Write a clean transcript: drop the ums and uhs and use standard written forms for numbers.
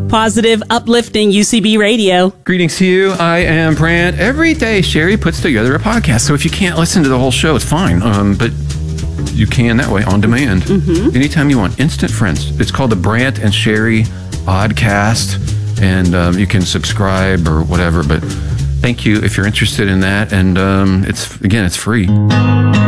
Positive, uplifting UCB radio. Greetings to you. I am Brant. Every day, Sherry puts together a podcast. So if you can't listen to the whole show, it's fine. But you can that way on demand. Mm-hmm. Anytime you want. Instant friends. It's called the Brant and Sherry Podcast. And you can subscribe or whatever. But thank you if you're interested in that. And it's free.